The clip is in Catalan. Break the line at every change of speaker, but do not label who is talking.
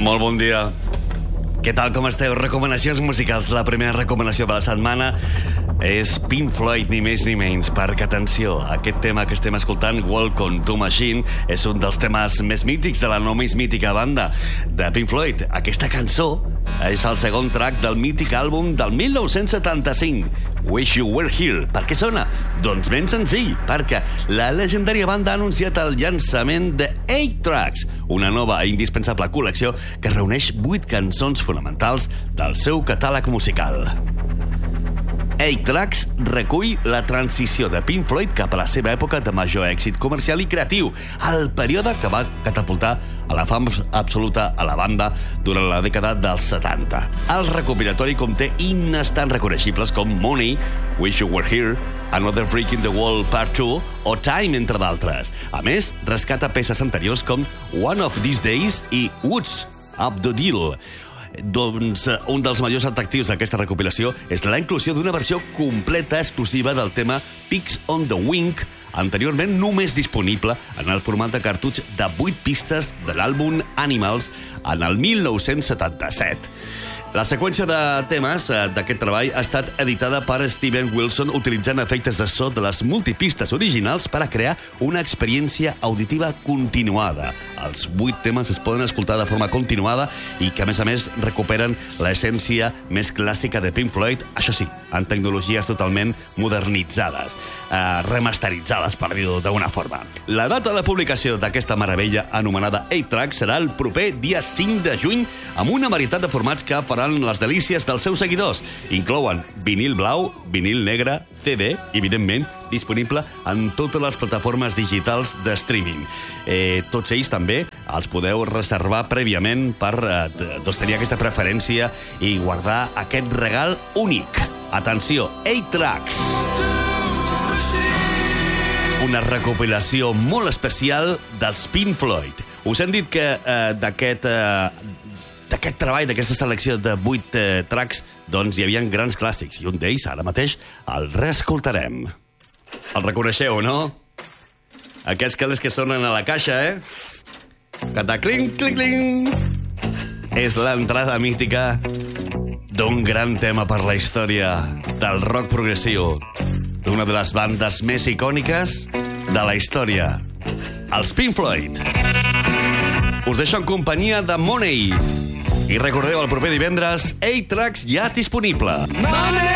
Molt bon dia. Què tal, com esteu? Recomanacions musicals. La primera recomanació de la setmana és Pink Floyd, ni més ni menys, perquè, atenció, aquest tema que estem escoltant, Welcome to Machine, és un dels temes més mítics de la no més mítica banda de Pink Floyd. Aquesta cançó és el segon track del mític àlbum del 1975, Wish You Were Here. Per què sona? Doncs ben senzill, perquè la legendària banda ha anunciat el llançament de 8 Tracks, una nova i indispensable col·lecció que reuneix 8 cançons fonamentals del seu catàleg musical. 8 Tracks recull la transició de Pink Floyd cap a la seva època de major èxit comercial i creatiu, el període que va catapultar a la fama absoluta a la banda durant la dècada dels 70. El recopilatori conté himnes tan reconeixibles com Money, Wish You Were Here, Another Freak in the Wall Part 2 o Time, entre d'altres. A més, rescata peces anteriors com One of These Days i What's Up the Deal. Doncs un dels majors atractius d'aquesta recopilació és la inclusió d'una versió completa exclusiva del tema Pigs on the Wing, anteriorment només disponible en el format de cartutx de 8 pistes de l'àlbum Animals en el 1977. La seqüència de temes d'aquest treball ha estat editada per Steven Wilson utilitzant efectes de so de les multipistes originals per a crear una experiència auditiva continuada. Els 8 temes es poden escoltar de forma continuada i que, a més, recuperen l'essència més clàssica de Pink Floyd, això sí, en tecnologies totalment modernitzades, remasteritzades, per dir-ho d'una forma. La data de publicació d'aquesta meravella anomenada 8 Tracks serà el proper dia 5 de juny amb una varietat de formats que faran les delícies dels seus seguidors. Inclouen vinil blau, vinil negre, CD, evidentment, disponible en totes les plataformes digitals de streaming. Tots ells també els podeu reservar prèviament per tenir aquesta preferència i guardar aquest regal únic. Atenció, 8 Tracks. Una recopilació molt especial dels Pink Floyd. Us hem dit que d'aquest treball, d'aquesta selecció de 8 tracks, doncs hi havia grans clàssics, i un d'ells, ara mateix, el reescoltarem. El reconeixeu, no? Aquests cales que sonen a la caixa, Catacling, cling, cling. És l'entrada mítica d'un gran tema per la història del rock progressiu, d'una de les bandes més icòniques de la història, els Pink Floyd. Us deixo en companyia de Money. I recordeu, el proper divendres, 8 Tracks ja disponible. Money!